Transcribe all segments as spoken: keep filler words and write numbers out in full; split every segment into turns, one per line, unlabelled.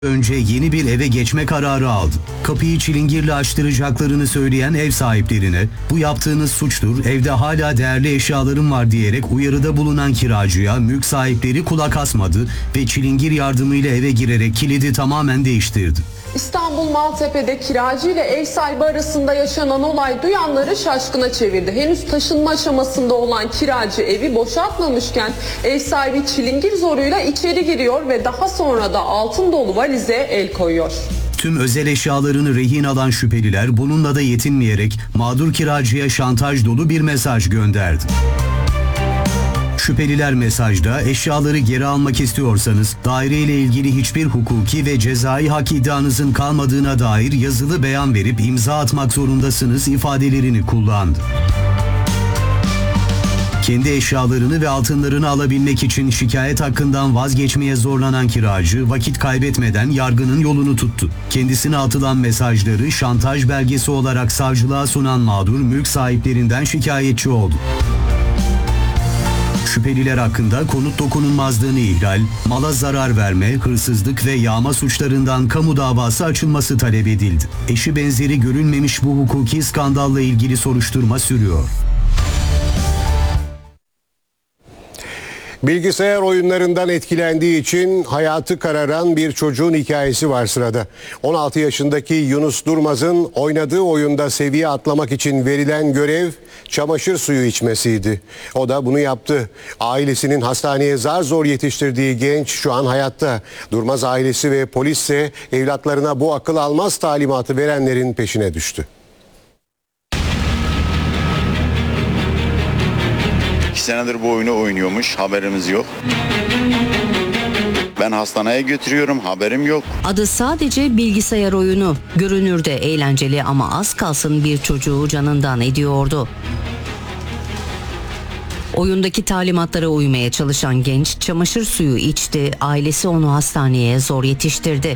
Önce yeni bir eve geçme kararı aldı. Kapıyı çilingirle açtıracaklarını söyleyen ev sahiplerine "Bu yaptığınız suçtur, evde hala değerli eşyalarım var" diyerek uyarıda bulunan kiracıya mülk sahipleri kulak asmadı ve çilingir yardımıyla eve girerek kilidi tamamen değiştirdi.
İstanbul Maltepe'de kiracı ile ev sahibi arasında yaşanan olay duyanları şaşkına çevirdi. Henüz taşınma aşamasında olan kiracı evi boşaltmamışken ev sahibi çilingir zoruyla içeri giriyor ve daha sonra da altın dolu valize el koyuyor.
Tüm özel eşyalarını rehin alan şüpheliler bununla da yetinmeyerek mağdur kiracıya şantaj dolu bir mesaj gönderdi. Şüpheliler mesajda "Eşyaları geri almak istiyorsanız daireyle ilgili hiçbir hukuki ve cezai hak iddianızın kalmadığına dair yazılı beyan verip imza atmak zorundasınız" ifadelerini kullandı. Kendi eşyalarını ve altınlarını alabilmek için şikayet hakkından vazgeçmeye zorlanan kiracı vakit kaybetmeden yargının yolunu tuttu. Kendisine atılan mesajları şantaj belgesi olarak savcılığa sunan mağdur mülk sahiplerinden şikayetçi oldu. Şüpheliler hakkında konut dokunulmazlığını ihlal, mala zarar verme, hırsızlık ve yağma suçlarından kamu davası açılması talep edildi. Eşi benzeri görülmemiş bu hukuki skandalla ilgili soruşturma sürüyor.
Bilgisayar oyunlarından etkilendiği için hayatı kararan bir çocuğun hikayesi var sırada. on altı yaşındaki Yunus Durmaz'ın oynadığı oyunda seviye atlamak için verilen görev çamaşır suyu içmesiydi. O da bunu yaptı. Ailesinin hastaneye zar zor yetiştirdiği genç şu an hayatta. Durmaz ailesi ve polis ise evlatlarına bu akıl almaz talimatı verenlerin peşine düştü.
İki senedir bu oyunu oynuyormuş, haberimiz yok. Ben hastaneye götürüyorum, haberim yok.
Adı sadece bilgisayar oyunu. Görünürde eğlenceli ama az kalsın bir çocuğu canından ediyordu. Oyundaki talimatlara uymaya çalışan genç çamaşır suyu içti, ailesi onu hastaneye zor yetiştirdi.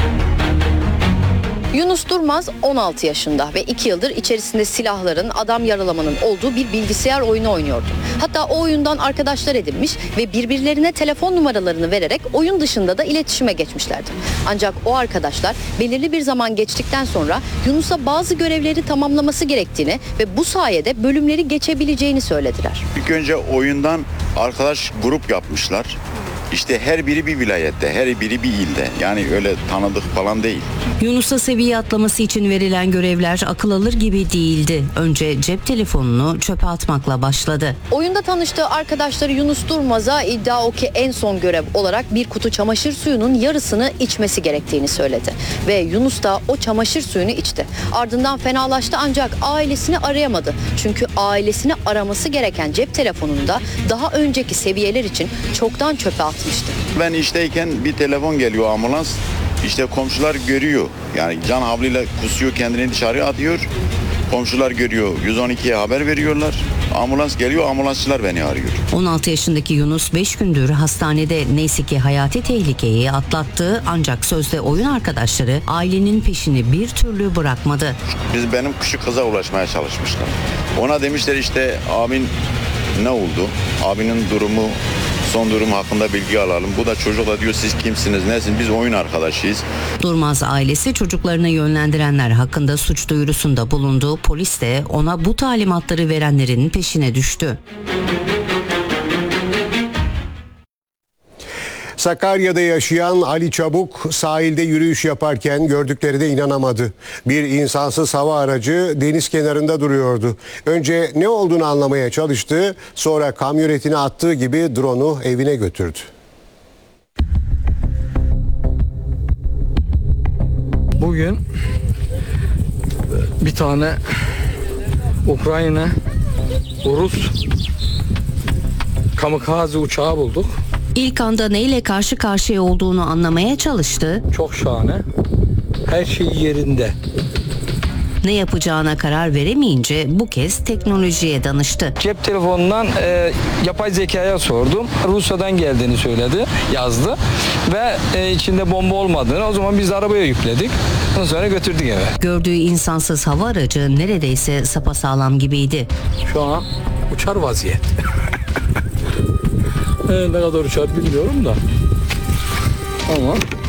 Yunus Durmaz on altı yaşında ve iki yıldır içerisinde silahların, adam yaralamanın olduğu bir bilgisayar oyunu oynuyordu. Hatta o oyundan arkadaşlar edinmiş ve birbirlerine telefon numaralarını vererek oyun dışında da iletişime geçmişlerdi. Ancak o arkadaşlar belirli bir zaman geçtikten sonra Yunus'a bazı görevleri tamamlaması gerektiğini ve bu sayede bölümleri geçebileceğini söylediler.
İlk önce oyundan arkadaş grup yapmışlar. İşte her biri bir vilayette, her biri bir ilde. Yani öyle tanıdık falan değil.
Yunus'a seviye atlaması için verilen görevler akıl alır gibi değildi. Önce cep telefonunu çöpe atmakla başladı.
Oyunda tanıştığı arkadaşları Yunus Durmaz'a iddia o ki en son görev olarak bir kutu çamaşır suyunun yarısını içmesi gerektiğini söyledi. Ve Yunus da o çamaşır suyunu içti. Ardından fenalaştı ancak ailesini arayamadı. Çünkü ailesini araması gereken cep telefonunda daha önceki seviyeler için çoktan çöpe atmıştı.
Ben işteyken bir telefon geliyor, ambulans. İşte komşular görüyor. Yani can havliyle kusuyor, kendini dışarıya atıyor. Komşular görüyor. yüz on ikiye haber veriyorlar. Ambulans geliyor, ambulansçılar beni arıyor.
on altı yaşındaki Yunus beş gündür hastanede, neyse ki hayati tehlikeyi atlattı ancak sözde oyun arkadaşları ailenin peşini bir türlü bırakmadı.
Biz benim küçük kıza ulaşmaya çalışmışlar. Ona demişler işte abin ne oldu? Abinin durumu, son durum hakkında bilgi alalım. Bu da çocuk da diyor siz kimsiniz, nesiniz? Biz oyun arkadaşıyız.
Durmaz ailesi çocuklarını yönlendirenler hakkında suç duyurusunda bulundu. Polis de ona bu talimatları verenlerin peşine düştü.
Sakarya'da yaşayan Ali Çabuk sahilde yürüyüş yaparken gördüklerine inanamadı. Bir insansız hava aracı deniz kenarında duruyordu. Önce ne olduğunu anlamaya çalıştı, sonra kamyonetine attığı gibi drone'u evine götürdü.
Bugün bir tane Ukrayna, Rus kamikaze uçağı bulduk.
İlk anda neyle karşı karşıya olduğunu anlamaya çalıştı.
Çok şahane. Her şey yerinde.
Ne yapacağına karar veremeyince bu kez teknolojiye danıştı.
Cep telefonundan e, yapay zekaya sordum. Rusya'dan geldiğini söyledi, yazdı. Ve e, içinde bomba olmadığını, o zaman biz de arabaya yükledik. Ondan sonra götürdük eve.
Gördüğü insansız hava aracı neredeyse sapasağlam gibiydi.
Şu an uçar vaziyet. e, ne kadar uçar bilmiyorum da. Ama